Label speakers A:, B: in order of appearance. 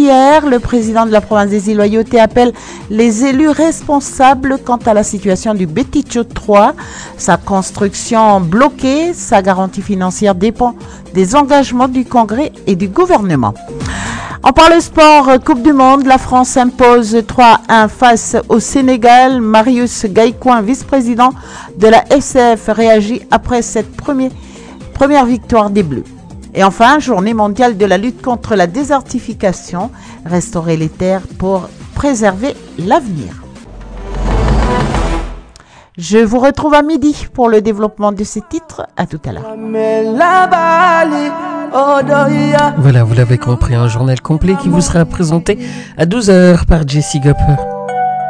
A: hier, le président de la province des îles Loyauté appelle les élus responsables quant à la situation du Beticho 3. Sa construction bloquée, sa garantie financière dépend des engagements du Congrès et du gouvernement. On parle sport, Coupe du Monde, la France impose 3-1 face au Sénégal. Marius Gaïcoin, vice-président de la FCF, réagit après cette première victoire des Bleus. Et enfin, journée mondiale de la lutte contre la désertification, restaurer les terres pour préserver l'avenir. Je vous retrouve à midi pour le développement de ces titres. À tout à l'heure.
B: Voilà, vous l'avez compris, un journal complet qui vous sera présenté à 12h par Jessie Gopper.